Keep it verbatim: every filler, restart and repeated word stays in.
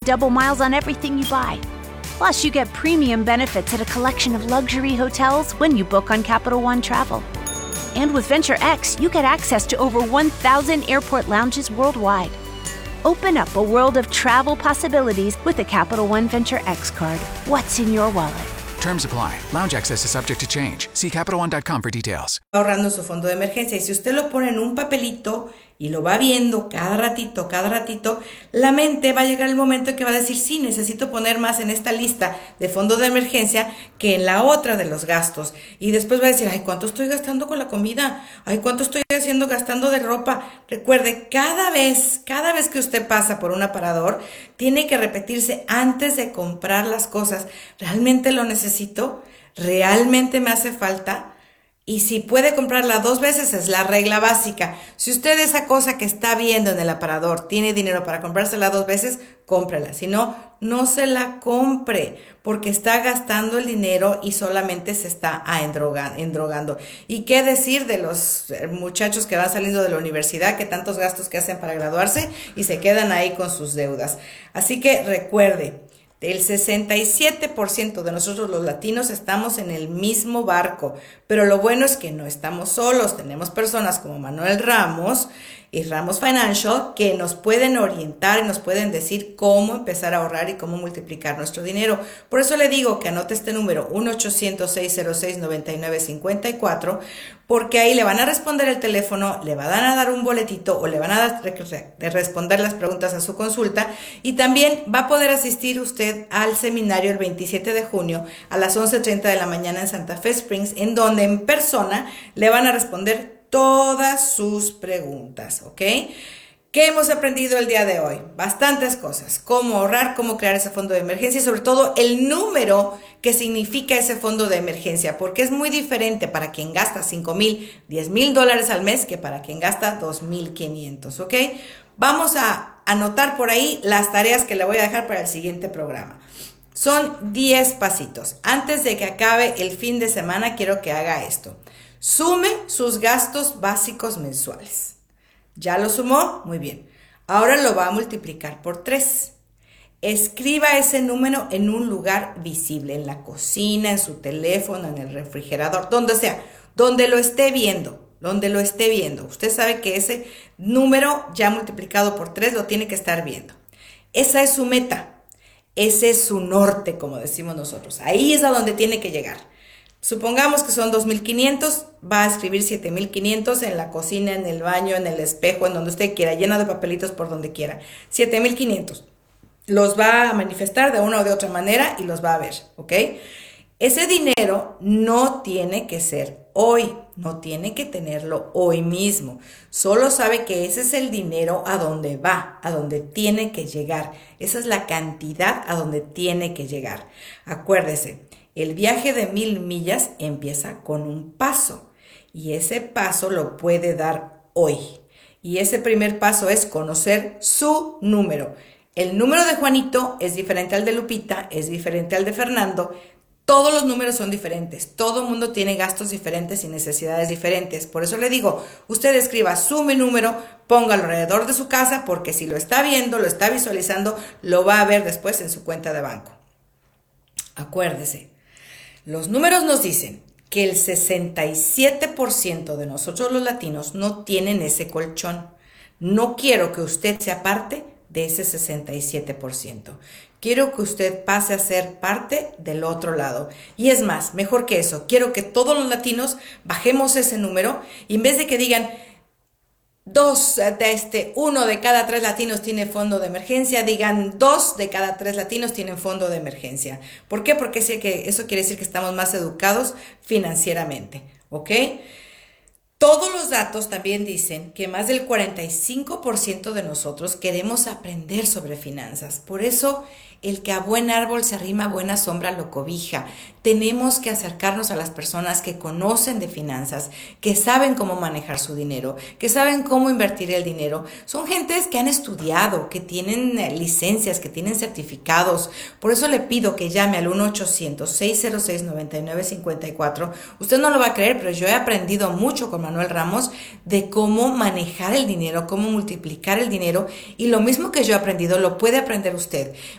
double miles on everything you buy. Plus, you get premium benefits at a collection of luxury hotels when you book on Capital One Travel. And with Venture X, you get access to over one thousand airport lounges worldwide. Open up a world of travel possibilities with the Capital One Venture X card. What's in your wallet? Terms apply. Lounge access is subject to change. See Capital One dot com for details. Ahorrando su fondo de emergencia. Y si usted lo pone en un papelito y lo va viendo cada ratito, cada ratito, la mente va a llegar el momento en que va a decir, sí, necesito poner más en esta lista de fondo de emergencia que en la otra de los gastos. Y después va a decir, ay, ¿cuánto estoy gastando con la comida? Ay, ¿cuánto estoy haciendo gastando de ropa? Recuerde, cada vez, cada vez que usted pasa por un aparador, tiene que repetirse antes de comprar las cosas. ¿Realmente lo necesito? ¿Realmente me hace falta? Y si puede comprarla dos veces, es la regla básica. Si usted esa cosa que está viendo en el aparador tiene dinero para comprársela dos veces, cómprela. Si no, no se la compre, porque está gastando el dinero y solamente se está endrogando. ¿Y qué decir de los muchachos que van saliendo de la universidad, que tantos gastos que hacen para graduarse y se quedan ahí con sus deudas? Así que recuerde, el sesenta y siete por ciento de nosotros los latinos estamos en el mismo barco, pero lo bueno es que no estamos solos. Tenemos personas como Manuel Ramos y Ramos Financial que nos pueden orientar y nos pueden decir cómo empezar a ahorrar y cómo multiplicar nuestro dinero. Por eso le digo que anote este número uno ochocientos, seiscientos seis, noventa y nueve cincuenta y cuatro, porque ahí le van a responder el teléfono, le van a dar un boletito o le van a dar, de responder las preguntas a su consulta, y también va a poder asistir usted al seminario el veintisiete de junio a las once treinta de la mañana en Santa Fe Springs, en donde en persona le van a responder todas sus preguntas, ¿ok? ¿Qué hemos aprendido el día de hoy? Bastantes cosas. Cómo ahorrar, cómo crear ese fondo de emergencia y sobre todo el número que significa ese fondo de emergencia, porque es muy diferente para quien gasta cinco mil, diez mil dólares al mes que para quien gasta dos mil quinientos, ¿ok? Vamos a anotar por ahí las tareas que le voy a dejar para el siguiente programa. Son diez pasitos. Antes de que acabe el fin de semana, quiero que haga esto. Sume sus gastos básicos mensuales. ¿Ya lo sumó? Muy bien. Ahora lo va a multiplicar por tres. Escriba ese número en un lugar visible, en la cocina, en su teléfono, en el refrigerador, donde sea, donde lo esté viendo, donde lo esté viendo. Usted sabe que ese número ya multiplicado por tres lo tiene que estar viendo. Esa es su meta. Ese es su norte, como decimos nosotros. Ahí es a donde tiene que llegar. Supongamos que son dos mil quinientos, va a escribir siete mil quinientos en la cocina, en el baño, en el espejo, en donde usted quiera, lleno de papelitos por donde quiera. siete mil quinientos. Los va a manifestar de una o de otra manera y los va a ver, ¿ok? Ese dinero no tiene que ser hoy, no tiene que tenerlo hoy mismo. Solo sabe que ese es el dinero a donde va, a donde tiene que llegar. Esa es la cantidad a donde tiene que llegar. Acuérdese. El viaje de mil millas empieza con un paso y ese paso lo puede dar hoy. Y ese primer paso es conocer su número. El número de Juanito es diferente al de Lupita, es diferente al de Fernando. Todos los números son diferentes. Todo el mundo tiene gastos diferentes y necesidades diferentes. Por eso le digo, usted escriba su número, póngalo alrededor de su casa, porque si lo está viendo, lo está visualizando, lo va a ver después en su cuenta de banco. Acuérdese. Los números nos dicen que el sesenta y siete por ciento de nosotros los latinos no tienen ese colchón. No quiero que usted sea parte de ese sesenta y siete por ciento. Quiero que usted pase a ser parte del otro lado. Y es más, mejor que eso, quiero que todos los latinos bajemos ese número y en vez de que digan dos de este, uno de cada tres latinos tiene fondo de emergencia, digan dos de cada tres latinos tienen fondo de emergencia. ¿Por qué? Porque eso quiere decir que estamos más educados financieramente, ¿ok? Todos los datos también dicen que más del cuarenta y cinco por ciento de nosotros queremos aprender sobre finanzas. Por eso, el que a buen árbol se arrima, buena sombra lo cobija. Tenemos que acercarnos a las personas que conocen de finanzas, que saben cómo manejar su dinero, que saben cómo invertir el dinero. Son gentes que han estudiado, que tienen licencias, que tienen certificados. Por eso le pido que llame al uno ochocientos, seiscientos seis, noventa y nueve cincuenta y cuatro. Usted no lo va a creer, pero yo he aprendido mucho con Manuel Ramos de cómo manejar el dinero, cómo multiplicar el dinero, y lo mismo que yo he aprendido lo puede aprender usted.